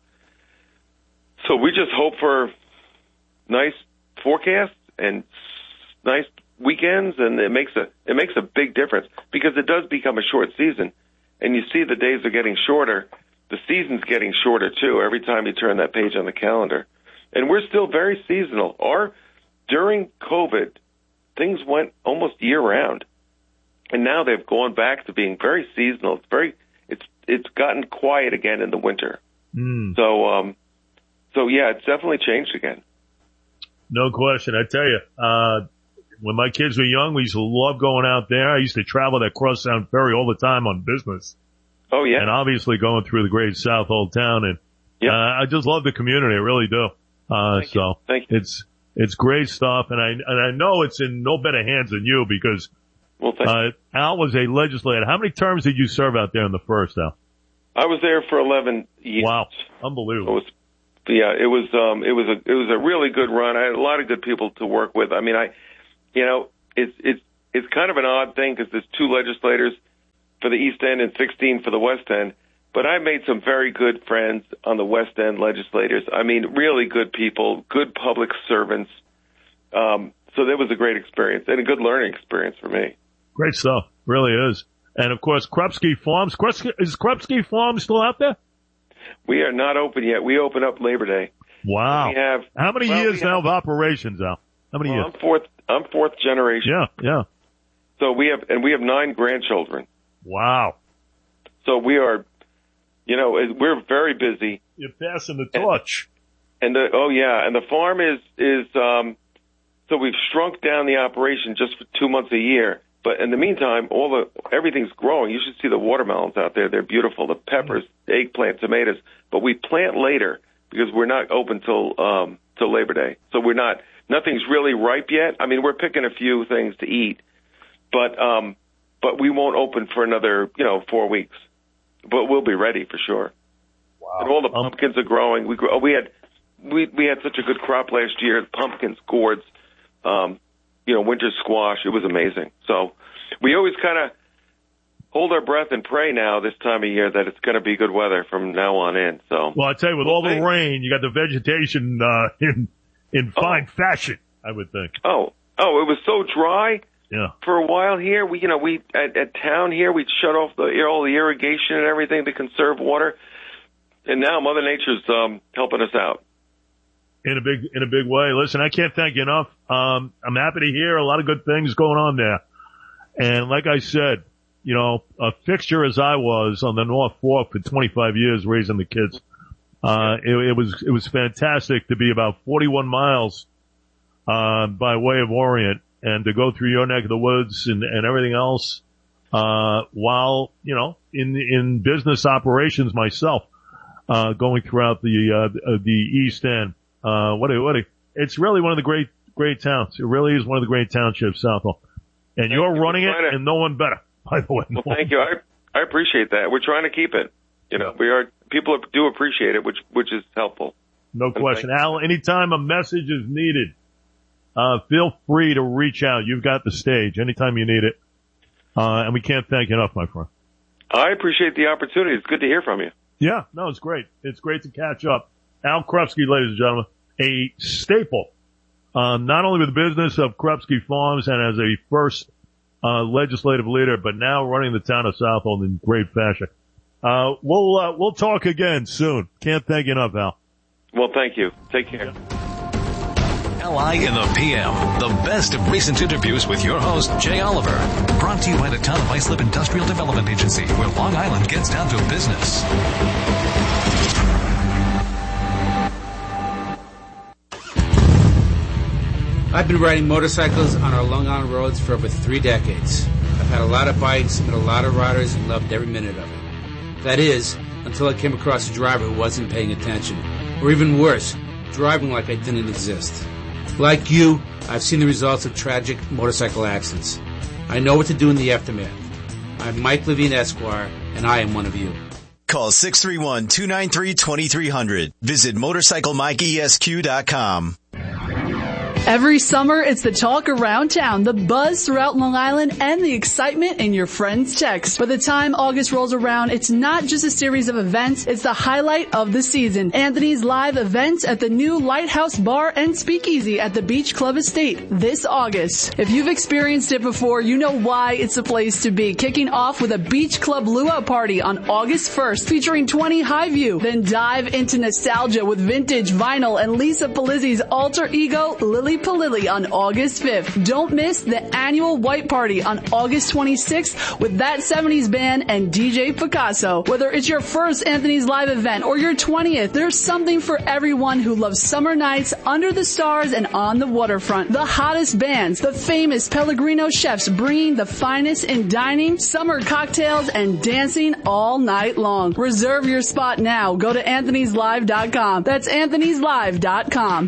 So we just hope for nice forecasts and nice weekends, and it makes a it makes a big difference because it does become a short season. And you see the days are getting shorter. The season's getting shorter, too, every time you turn that page on the calendar. And we're still very seasonal. Our, during COVID, things went almost year-round. And now they've gone back to being very seasonal. It's very, it's it's gotten quiet again in the winter. Mm. So, um, so yeah, it's definitely changed again. No question. I tell you, uh, when my kids were young, we used to love going out there. I used to travel that Crosstown Ferry all the time on business. Oh yeah. And obviously going through the great South Old Town, and yep. uh, I just love the community. I really do. Uh, Thank so you. Thank you. it's it's great stuff, and I and I know it's in no better hands than you because Well, thank you. Uh, Al was a legislator. How many terms did you serve out there in the first, Al? I was there for eleven years. Wow, unbelievable. It was, yeah, it was um, it was a it was a really good run. I had a lot of good people to work with. I mean, I, you know, it's it's it's kind of an odd thing because there's two legislators for the East End and sixteen for the West End. But I made some very good friends on the West End legislators. I mean, really good people, good public servants. Um, so that was a great experience and a good learning experience for me. Great stuff, really is. And of course, Krupski Farms. Krupski, is Krupski Farms still out there? We are not open yet. We open up Labor Day. Wow. We have how many well, years we now have, of operations, Al? How many well, years? I'm fourth. I'm fourth generation. Yeah, yeah. So we have, and we have nine grandchildren. Wow. So we are, you know, we're very busy. You're passing the torch. And, and the oh yeah, and the farm is is um. So we've shrunk down the operation just for two months a year. But in the meantime, all the everything's growing. You should see the watermelons out there. They're beautiful. The peppers, eggplant, tomatoes. But we plant later because we're not open till um, till Labor Day. So we're not. Nothing's really ripe yet. I mean, we're picking a few things to eat, but um, but we won't open for another you know four weeks. But we'll be ready for sure. Wow. And all the pumpkins are growing. We grow, we had we we had such a good crop last year. Pumpkins, gourds. Um, you know, winter squash. It was amazing. So we always kind of hold our breath and pray now this time of year that it's going to be good weather from now on in. So, well, I tell you, with all the rain, you got the vegetation uh, in in fine oh. fashion, I would think. Oh, oh, it was so dry. Yeah. For a while here, we, you know, we at, at town here, we'd shut off the all the irrigation and everything to conserve water, and now Mother Nature's um, helping us out. In a big, in a big way. Listen, I can't thank you enough. Um, I'm happy to hear a lot of good things going on there. And like I said, you know, a fixture as I was on the North Fork for twenty-five years raising the kids, uh, it, it was, it was fantastic to be about forty-one miles, uh, by way of Orient and to go through your neck of the woods and, and everything else, uh, while, you know, in, in business operations myself, uh, going throughout the, uh, the East End. Uh, what a, what a, it's really one of the great, great towns. It really is one of the great townships, Southall. And Thank you're you. running it to, and no one better, by the way. Well, thank you. I, I appreciate that. We're trying to keep it. You know, we are, people do appreciate it, which, which is helpful. No and question. Al, anytime a message is needed, uh, feel free to reach out. You've got the stage anytime you need it. Uh, and we can't thank you enough, my friend. I appreciate the opportunity. It's good to hear from you. Yeah, no, it's great. It's great to catch up. Al Krupski, ladies and gentlemen, a staple, uh, not only with the business of Krupski Farms and as a first, uh, legislative leader, but now running the town of Southall in great fashion. Uh, we'll, uh, we'll talk again soon. Can't thank you enough, Al. Well, thank you. Take care. L I in the P M, the best of recent interviews with your host, Jay Oliver. Brought to you by the Town of Islip Industrial Development Agency, where Long Island gets down to business. I've been riding motorcycles on our Long Island roads for over three decades. I've had a lot of bikes, met a lot of riders, and loved every minute of it. That is, until I came across a driver who wasn't paying attention. Or even worse, driving like I didn't exist. Like you, I've seen the results of tragic motorcycle accidents. I know what to do in the aftermath. I'm Mike Levine, Esquire, and I am one of you. Call six three one, two nine three, two three zero zero. Visit motorcycle mike e s q dot com. Every summer, it's the talk around town, the buzz throughout Long Island, and the excitement in your friends' texts. By the time August rolls around, it's not just a series of events, it's the highlight of the season. Anthony's live events at the new Lighthouse Bar and Speakeasy at the Beach Club Estate this August. If you've experienced it before, you know why it's a place to be. Kicking off with a Beach Club luau party on August first, featuring twenty Highview. Then dive into nostalgia with vintage vinyl and Lisa Palizzi's alter ego, Lily Palilli, on August fifth. Don't miss the annual White Party on August twenty-sixth with That seventies Band and D J Picasso. Whether it's your first Anthony's Live event or your twentieth, there's something for everyone who loves summer nights under the stars and on the waterfront. The hottest bands, the famous Pellegrino chefs bringing the finest in dining, summer cocktails, and dancing all night long. Reserve your spot now. Go to anthonys live dot com. That's anthonys live dot com.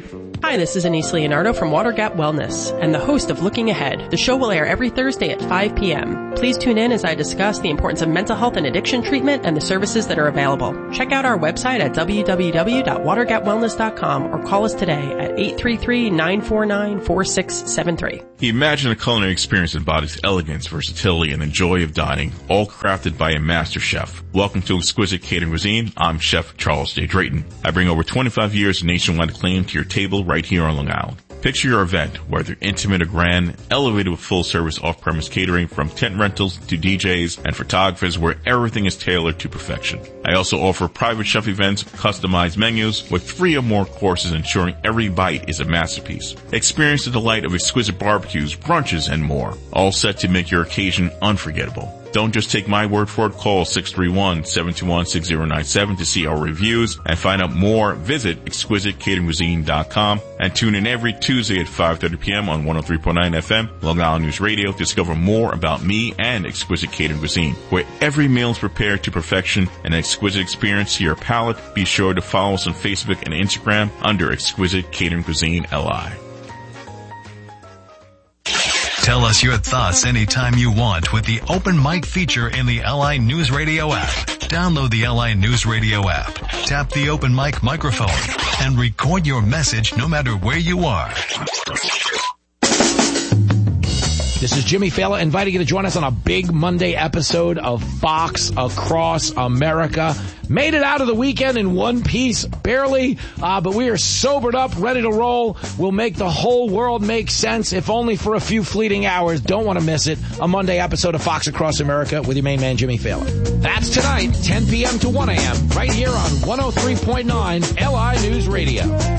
Hi, this is Anise Leonardo from Water Gap Wellness and the host of Looking Ahead. The show will air every Thursday at five p.m. Please tune in as I discuss the importance of mental health and addiction treatment and the services that are available. Check out our website at w w w dot water gap wellness dot com or call us today at eight three three, nine four nine, four six seven three. Imagine a culinary experience that embodies elegance, versatility, and the joy of dining, all crafted by a master chef. Welcome to Exquisite Catering Cuisine. I'm Chef Charles J. Drayton. I bring over twenty-five years of nationwide acclaim to your table right here on Long Island. Picture your event, whether intimate or grand, elevated with full-service off-premise catering from tent rentals to D Js and photographers where everything is tailored to perfection. I also offer private chef events, customized menus with three or more courses ensuring every bite is a masterpiece. Experience the delight of exquisite barbecues, brunches, and more, all set to make your occasion unforgettable. Don't just take my word for it. Call six three one, seven two one, six zero nine seven to see our reviews and find out more. Visit exquisite catering cuisine dot com and tune in every Tuesday at five thirty p.m. on one oh three point nine F M, Long Island News Radio, to discover more about me and Exquisite Catering Cuisine, where every meal is prepared to perfection, an exquisite experience to your palate. Be sure to follow us on Facebook and Instagram under Exquisite Catering Cuisine L I. Tell us your thoughts anytime you want with the open mic feature in the L I News Radio app. Download the L I News Radio app, tap the open mic microphone, and record your message no matter where you are. This is Jimmy Fallon inviting you to join us on a big Monday episode of Fox Across America. Made it out of the weekend in one piece, barely, uh, but we are sobered up, ready to roll. We'll make the whole world make sense, if only for a few fleeting hours. Don't want to miss it. A Monday episode of Fox Across America with your main man, Jimmy Fallon. That's tonight, ten p.m. to one a.m., right here on one oh three point nine L I News Radio.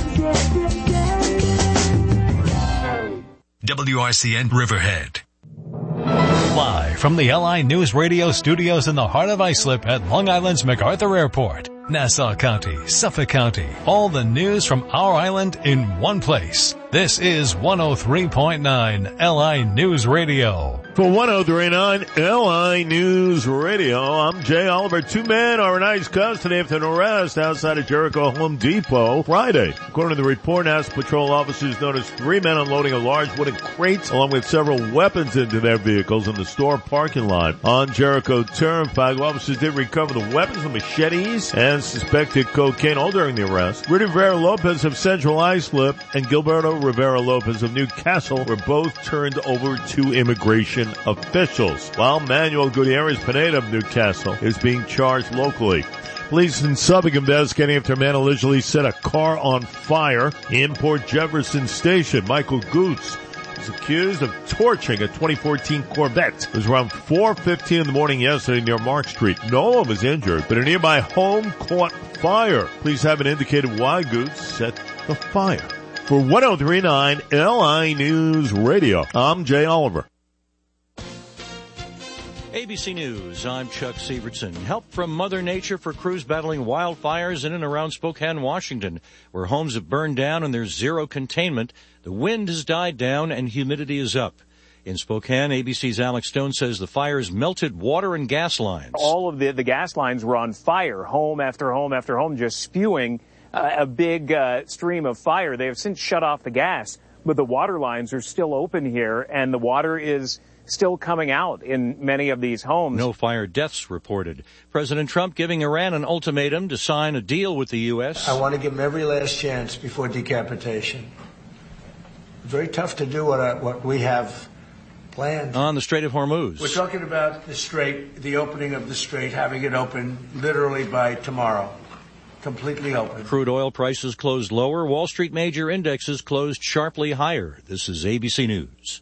W R C N Riverhead. Live from the L I News Radio studios in the heart of Islip at Long Island's MacArthur Airport, Nassau County, Suffolk County, all the news from our island in one place. This is one oh three point nine L I News Radio. For one oh three point nine L I News Radio, I'm Jay Oliver. Two men are in ICE custody after an arrest outside of Jericho Home Depot Friday. According to the report, Nassau patrol officers noticed three men unloading a large wooden crate along with several weapons into their vehicles in the store parking lot on Jericho Turnpike. Officers did recover the weapons, the machetes, and suspected cocaine, all during the arrest. Rudy Rivera Lopez of Central Islip and Gilberto Rivera Lopez of Newcastle were both turned over to immigration officials, while Manuel Gutierrez Pineda of Newcastle is being charged locally. Police in Suffolk investigating after a man allegedly set a car on fire in Port Jefferson Station. Michael Goots is accused of torching a twenty fourteen Corvette. It was around four fifteen in the morning yesterday near Mark Street. No one was injured, but a nearby home caught fire. Police haven't indicated why Goots set the fire. For one oh three point nine L I News Radio, I'm Jay Oliver. A B C News, I'm Chuck Severson. Help from Mother Nature for crews battling wildfires in and around Spokane, Washington, where homes have burned down and there's zero containment. The wind has died down and humidity is up. In Spokane, A B C's Alex Stone says the fires melted water and gas lines. All of the, the gas lines were on fire, home after home after home, just spewing uh, a big uh, stream of fire. They have since shut off the gas, but the water lines are still open here, and the water is still coming out in many of these homes. No fire deaths reported. President Trump giving Iran an ultimatum to sign a deal with the U S. I want to give them every last chance before decapitation. Very tough to do what, I, what we have planned. On the Strait of Hormuz. We're talking about the Strait, the opening of the Strait, having it open literally by tomorrow. Completely open. Crude oil prices closed lower. Wall Street major indexes closed sharply higher. This is A B C News.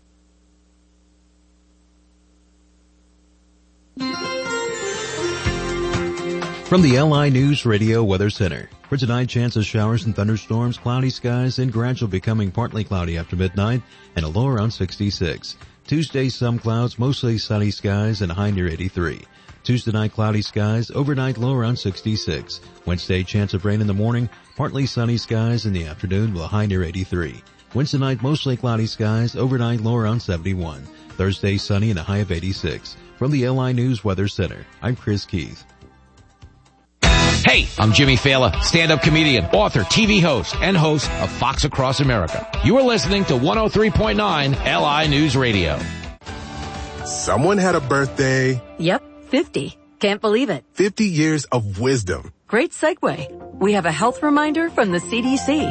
From the L I News Radio Weather Center. For tonight, chance of showers and thunderstorms, cloudy skies, and gradual becoming partly cloudy after midnight, and a low around sixty-six. Tuesday, some clouds, mostly sunny skies, and a high near eighty-three. Tuesday night, cloudy skies, overnight low around sixty-six. Wednesday, chance of rain in the morning, partly sunny skies in the afternoon with a high near eighty-three. Wednesday night, mostly cloudy skies, overnight low around seventy-one. Thursday, sunny and a high of eighty-six. From the L I News Weather Center, I'm Chris Keith. Hey, I'm Jimmy Fallon, stand-up comedian, author, T V host, and host of Fox Across America. You are listening to one oh three point nine L I News Radio. Someone had a birthday. Yep, fifty. Can't believe it. fifty years of wisdom. Great segue. We have a health reminder from the C D C.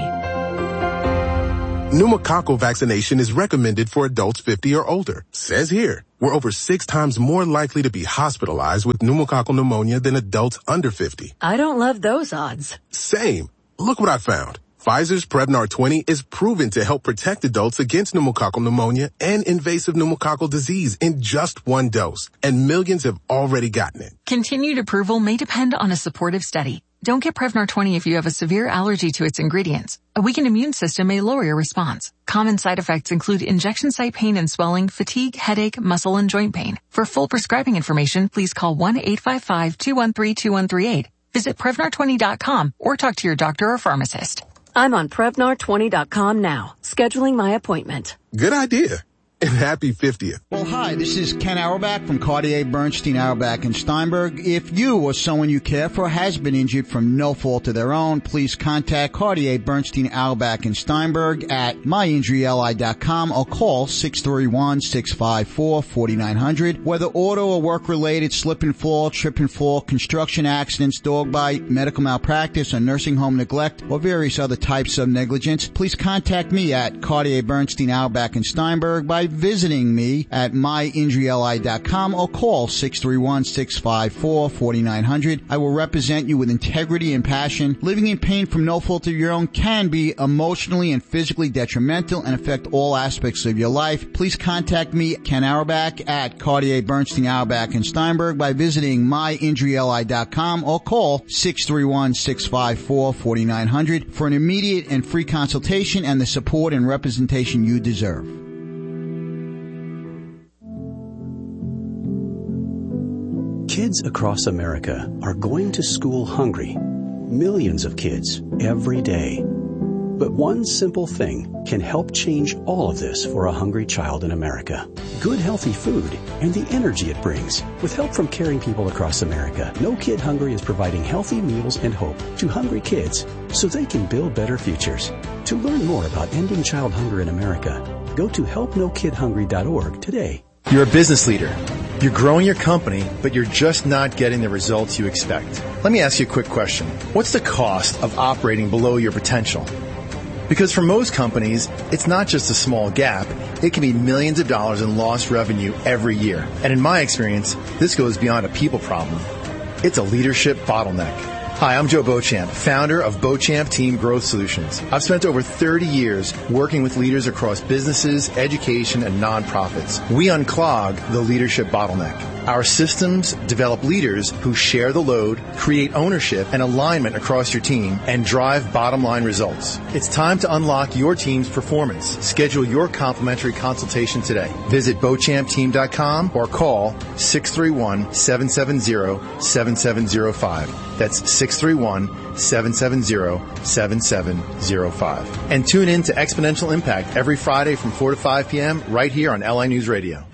Pneumococcal vaccination is recommended for adults fifty or older. Says here, we're over six times more likely to be hospitalized with pneumococcal pneumonia than adults under fifty. I don't love those odds. Same. Look what I found. Pfizer's Prevnar twenty is proven to help protect adults against pneumococcal pneumonia and invasive pneumococcal disease in just one dose. And millions have already gotten it. Continued approval may depend on a supportive study. Don't get Prevnar twenty if you have a severe allergy to its ingredients. A weakened immune system may lower your response. Common side effects include injection site pain and swelling, fatigue, headache, muscle, and joint pain. For full prescribing information, please call one eight five five, two one three, two one three eight. Visit Prevnar twenty dot com or talk to your doctor or pharmacist. I'm on Prevnar twenty dot com now, scheduling my appointment. Good idea. And happy fiftieth. Well, hi, this is Ken Auerbach from Cartier Bernstein, Auerbach and Steinberg. If you or someone you care for has been injured from no fault of their own, please contact Cartier Bernstein, Auerbach and Steinberg at my injury L I dot com or call six three one, six five four, four nine zero zero. Whether auto or work-related, slip and fall, trip and fall, construction accidents, dog bite, medical malpractice, or nursing home neglect, or various other types of negligence, please contact me at Cartier Bernstein, Auerbach and Steinberg by visiting me at my injury L I dot com or call six three one, six five four, four nine zero zero. I will represent you with integrity and passion. Living in pain from no fault of your own can be emotionally and physically detrimental and affect all aspects of your life. Please contact me, Ken Auerbach, at Cartier Bernstein, Auerbach and Steinberg by visiting my injury L I dot com or call six three one, six five four, four nine zero zero for an immediate and free consultation and the support and representation you deserve. Kids across America are going to school hungry. Millions of kids every day. But one simple thing can help change all of this for a hungry child in America. Good healthy food and the energy it brings. With help from caring people across America, No Kid Hungry is providing healthy meals and hope to hungry kids so they can build better futures. To learn more about ending child hunger in America, go to help no kid hungry dot org today. You're a business leader. You're growing your company, but you're just not getting the results you expect. Let me ask you a quick question. What's the cost of operating below your potential? Because for most companies, it's not just a small gap. It can be millions of dollars in lost revenue every year. And in my experience, this goes beyond a people problem. It's a leadership bottleneck. Hi, I'm Joe Beauchamp, founder of Beauchamp Team Growth Solutions. I've spent over thirty years working with leaders across businesses, education, and nonprofits. We unclog the leadership bottleneck. Our systems develop leaders who share the load, create ownership and alignment across your team, and drive bottom-line results. It's time to unlock your team's performance. Schedule your complimentary consultation today. Visit Beauchamp Team dot com or call six three one, seven seven zero, seven seven zero five. That's six three one, seven seven zero, seven seven zero five. And tune in to Exponential Impact every Friday from four to five p.m. right here on L I News Radio.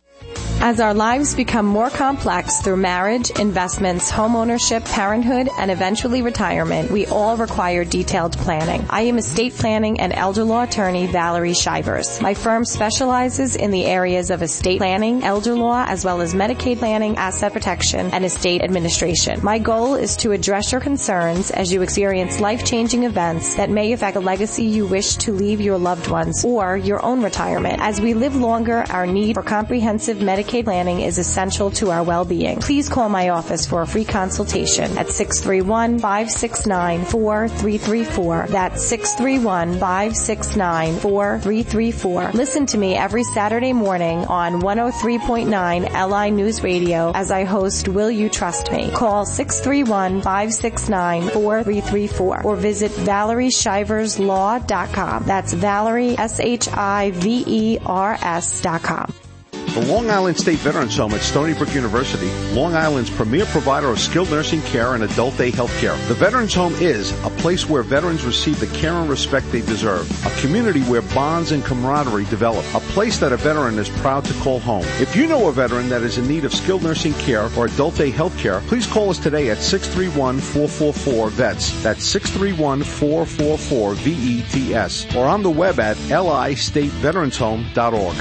As our lives become more complex through marriage, investments, homeownership, parenthood, and eventually retirement, we all require detailed planning. I am estate planning and elder law attorney Valerie Shivers. My firm specializes in the areas of estate planning, elder law, as well as Medicaid planning, asset protection, and estate administration. My goal is to address your concerns as you experience life-changing events that may affect the legacy you wish to leave your loved ones or your own retirement. As we live longer, our need for comprehensive Medicaid planning is essential to our well-being. Please call my office for a free consultation at six three one, five six nine, four three three four. That's six three one, five six nine, four three three four. Listen to me every Saturday morning on one oh three point nine L I News Radio as I host Will You Trust Me? Call six three one, five six nine, four three three four or visit Valerie Shivers Law dot com. That's Valerie, S H I V E R S dot com. The Long Island State Veterans Home at Stony Brook University, Long Island's premier provider of skilled nursing care and adult day health care. The Veterans Home is a place where veterans receive the care and respect they deserve, a community where bonds and camaraderie develop, a place that a veteran is proud to call home. If you know a veteran that is in need of skilled nursing care or adult day health care, please call us today at six three one, four four four, V E T S. That's six three one, four four four, V E T S. Or on the web at L I state veterans home dot org.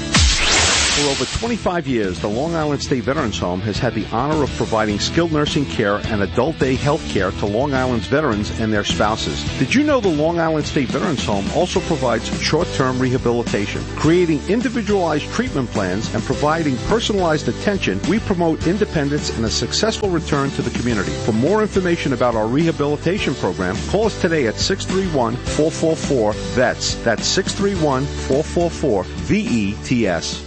For over twenty-five years, the Long Island State Veterans Home has had the honor of providing skilled nursing care and adult day health care to Long Island's veterans and their spouses. Did you know the Long Island State Veterans Home also provides short-term rehabilitation? Creating individualized treatment plans and providing personalized attention, we promote independence and a successful return to the community. For more information about our rehabilitation program, call us today at six three one, four four four, V E T S. That's six three one, four four four, V E T S.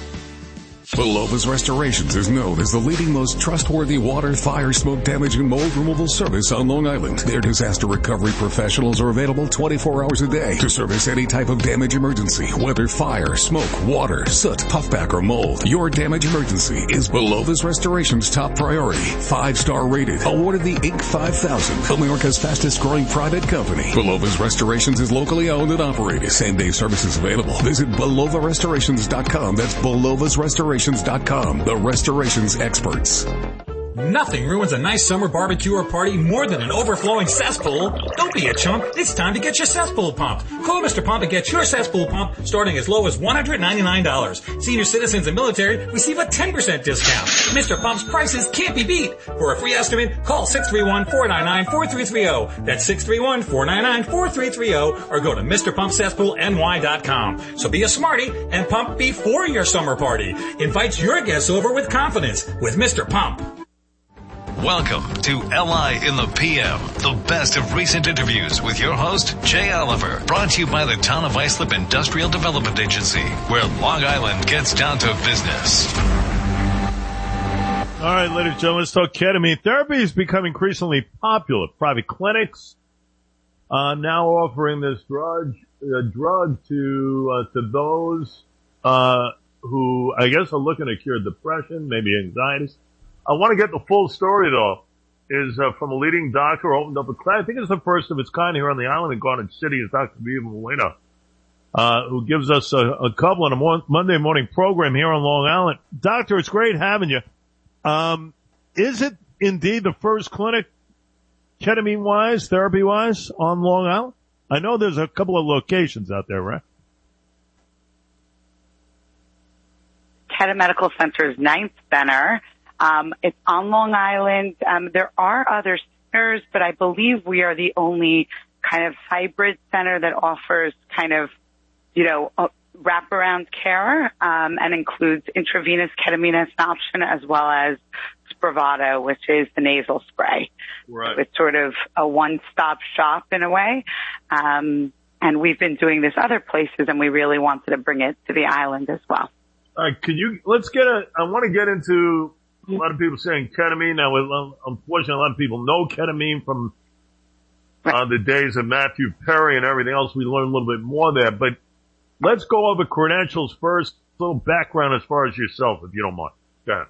Belova's Restorations is known as the leading, most trustworthy water, fire, smoke damage, and mold removal service on Long Island. Their disaster recovery professionals are available twenty-four hours a day to service any type of damage emergency, whether fire, smoke, water, soot, puffback, or mold. Your damage emergency is Belova's Restorations' top priority. Five-star rated, awarded the Inc five thousand, America's fastest growing private company. Belova's Restorations is locally owned and operated. Same-day services available. Visit Belova Restorations dot com. That's Belova's Restorations dot com, the restorations experts. Nothing ruins a nice summer barbecue or party more than an overflowing cesspool. Don't be a chump. It's time to get your cesspool pumped. Call Mister Pump and get your cesspool pump starting as low as one hundred ninety-nine dollars. Senior citizens and military receive a ten percent discount. Mister Pump's prices can't be beat. For a free estimate, call six three one, four nine nine, four three three zero. That's six three one, four nine nine, four three three zero, or go to Mister Pump Cesspool N Y dot com. So be a smarty and pump before your summer party. Invites your guests over with confidence with Mister Pump. Welcome to L I in the P M, the best of recent interviews with your host, Jay Oliver, brought to you by the Town of Islip Industrial Development Agency, where Long Island gets down to business. All right, ladies and gentlemen, let's talk ketamine. Therapy has become increasingly popular. Private clinics uh, now offering this drug, uh, drug to uh, to those uh, who, I guess, are looking to cure depression, maybe anxiety. I want to get the full story, though, is uh, from a leading doctor who opened up a clinic. I think it's the first of its kind here on the island in Garden City. Is Doctor Viva Molina, uh, who gives us a, a couple on a mo- Monday morning program here on Long Island. Doctor, it's great having you. Um, is it indeed the first clinic, ketamine-wise, therapy-wise, on Long Island? I know there's a couple of locations out there, right? Ketam Medical Center's ninth center. Um, it's on Long Island. Um, there are other centers, but I believe we are the only kind of hybrid center that offers kind of, you know, uh, wraparound care, um, and includes intravenous ketamine as an option, as well as Spravato, which is the nasal spray. Right. So it's sort of a one-stop shop in a way. Um, and we've been doing this other places, and we really wanted to bring it to the island as well. All right, could you, let's get a, I want to get into a lot of people saying ketamine. Now, unfortunately, a lot of people know ketamine from uh, the days of Matthew Perry and everything else. We learned a little bit more there. But let's go over credentials first, a little background as far as yourself, if you don't mind. Go ahead.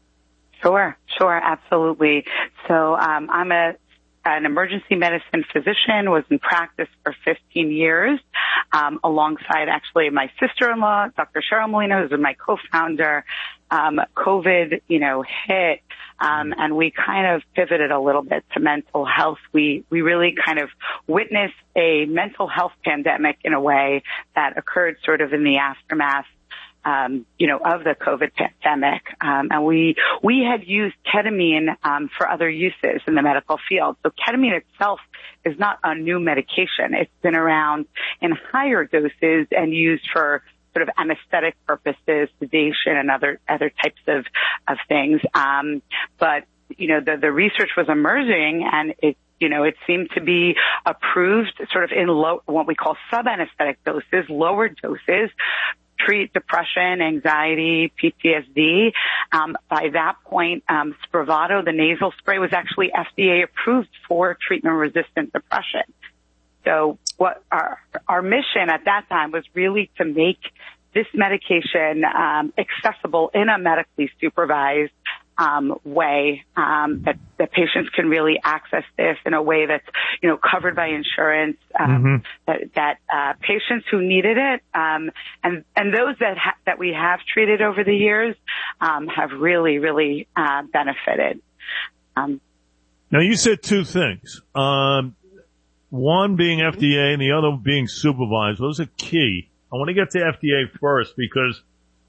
Sure, sure, absolutely. So um, I'm a an emergency medicine physician, was in practice for fifteen years, um, alongside actually my sister-in-law, Doctor Cheryl Molina, who's my co-founder. Um, COVID, you know, hit, um, and we kind of pivoted a little bit to mental health. We, we really kind of witnessed a mental health pandemic in a way that occurred sort of in the aftermath, um, you know, of the COVID pandemic. Um, and we, we had used ketamine, um, for other uses in the medical field. So ketamine itself is not a new medication. It's been around in higher doses and used for sort of anesthetic purposes, sedation, and other other types of of things. Um, but you know, the the research was emerging, and it you know it seemed to be approved sort of in low what we call sub-anesthetic doses, lower doses, treat depression, anxiety, P T S D. Um, by that point, um, Spravato, the nasal spray, was actually F D A approved for treatment-resistant depression. So what our, our mission at that time was really to make this medication um, accessible in a medically supervised um, way, um, that, that patients can really access this in a way that's, you know, covered by insurance, um, Mm-hmm. that, that uh, patients who needed it, um, and, and those that, ha- that we have treated over the years um, have really, really uh, benefited. Um, Now, you said two things. Um, one being F D A and the other being supervised. Those are key. I want to get to F D A first because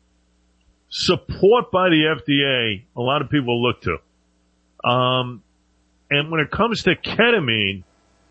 support by the F D A, a lot of people look to. Um, and when it comes to ketamine,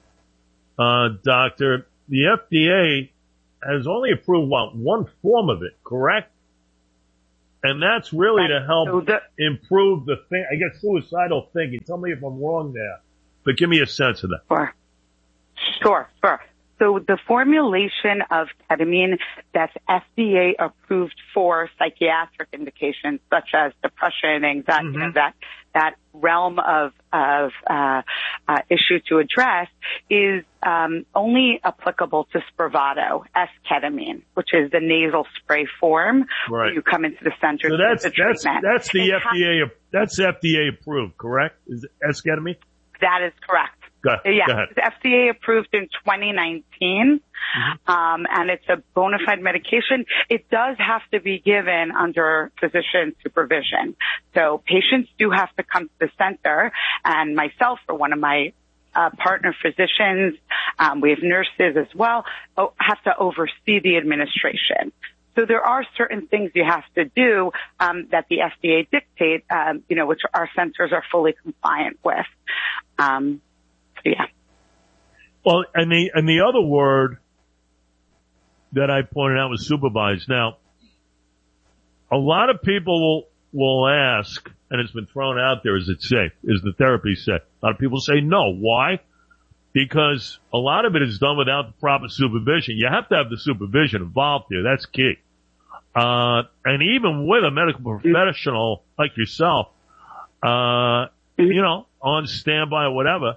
uh, doctor, the F D A has only approved, what, one form of it, correct? And that's really to help so the, improve the thing, I guess, suicidal thinking. Tell me if I'm wrong there, but give me a sense of that. Sure. Sure, sure. So the formulation of ketamine that's F D A approved for psychiatric indications such as depression, anxiety, mm-hmm. you know, that that realm of of uh, uh, issue to address is um, only applicable to Spravato, S-ketamine, which is the nasal spray form. Right. Where you come into the center. So that's the that's treatment. that's the it F D A. That's F D A approved, correct? Is it S-ketamine? That is correct. Go, yeah, go ahead. It's F D A approved in twenty nineteen, mm-hmm. um, and it's a bona fide medication. It does have to be given under physician supervision. So patients do have to come to the center, and myself or one of my uh, partner physicians, um, we have nurses as well, oh, have to oversee the administration. So there are certain things you have to do um, that the F D A dictate, um, you know, which our centers are fully compliant with. Um, Yeah. Well, and the, and the other word that I pointed out was supervised. Now, a lot of people will, will ask, and it's been thrown out there, is it safe? Is the therapy safe? A lot of people say no. Why? Because a lot of it is done without the proper supervision. You have to have the supervision involved here. That's key. Uh, and even with a medical professional like yourself, uh, you know, on standby or whatever,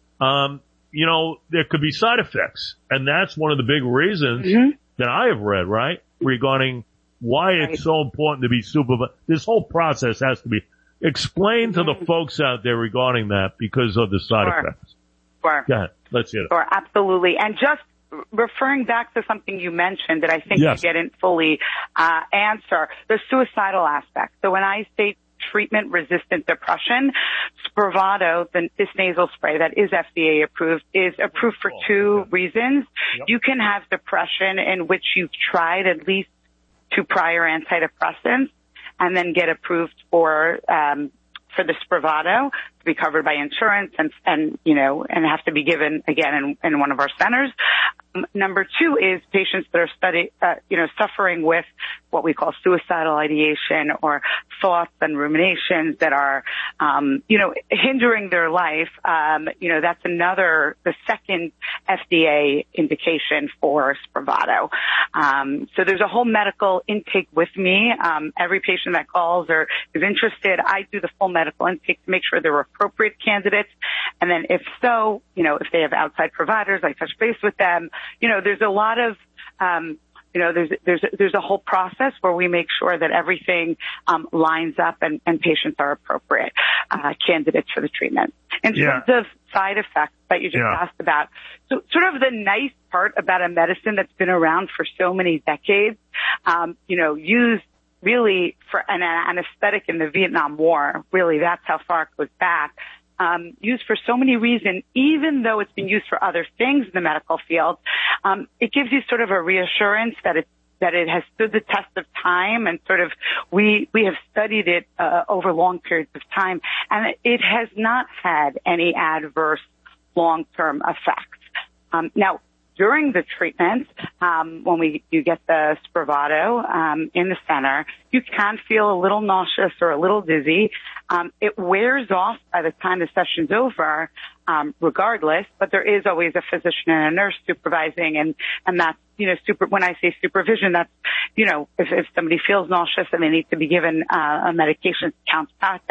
Um, you know, there could be side effects. And that's one of the big reasons mm-hmm. that I have read, right? Regarding why right. it's so important to be supervised. This whole process has to be explained mm-hmm. to the folks out there regarding that because of the side sure. effects. Sure. Go ahead. Let's hear it. Sure, absolutely. And just referring back to something you mentioned that I think yes. you didn't fully, uh, answer, the suicidal aspect. So when I say treatment-resistant depression, Spravato, the, this nasal spray that is F D A approved, is approved for two reasons. Yep. You can have depression in which you've tried at least two prior antidepressants and then get approved for um, for the Spravato to be covered by insurance and, and you know, and have to be given again in, in one of our centers. Um, number two is patients that are study, uh, you know, suffering with what we call suicidal ideation or thoughts and ruminations that are, um, you know, hindering their life. Um, you know, that's another, the second F D A indication for Spravato. Um, so there's a whole medical intake with me. Um, every patient that calls or is interested, I do the full medical intake to make sure they're appropriate candidates. And then if so, you know, if they have outside providers, I touch base with them. You know, there's a lot of, um, you know, there's, there's, there's a whole process where we make sure that everything, um, lines up and, and patients are appropriate, uh, candidates for the treatment. In terms yeah. of side effects that you just yeah. asked about, so sort of the nice part about a medicine that's been around for so many decades, um, you know, used really for an anesthetic in the Vietnam War, really that's how far it goes back. Um, used for so many reasons, even though it's been used for other things in the medical field, um, it gives you sort of a reassurance that it that it has stood the test of time, and sort of we we have studied it uh, over long periods of time, and it has not had any adverse long-term effects. Um, now, during the treatment, um, when we you get the Spravato um, in the center, you can feel a little nauseous or a little dizzy. Um, it wears off by the time the session's over, um, regardless. But there is always a physician and a nurse supervising, and and that's you know super. When I say supervision, that's you know if, if somebody feels nauseous and they need to be given uh, a medication, counterpart that,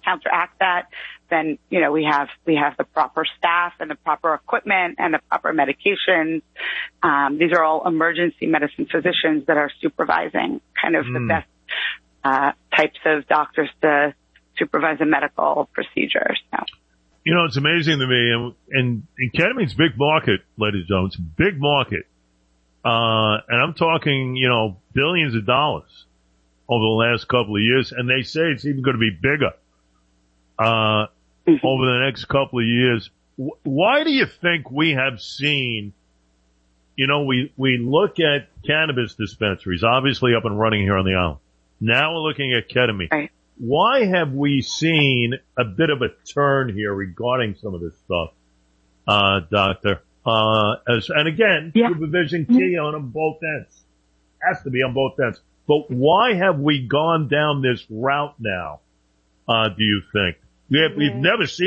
counteract that, then, you know, we have, we have the proper staff and the proper equipment and the proper medications. Um, these are all emergency medicine physicians that are supervising kind of mm. the best, uh, types of doctors to supervise a medical procedure. So. You know, it's amazing to me, and, and, and ketamine's big market, ladies and gentlemen. It's a big market. Uh, and I'm talking, you know, billions of dollars over the last couple of years, and they say it's even going to be bigger, uh, mm-hmm. over the next couple of years. W- why do you think we have seen, you know, we, we look at cannabis dispensaries, obviously up and running here on the island. Now we're looking at ketamine. Right. Why have we seen a bit of a turn here regarding some of this stuff, uh, doctor? Uh, as, and again, yeah. supervision key on them both ends. Has to be on both ends. But why have we gone down this route now, uh, do you think? We have, we've never seen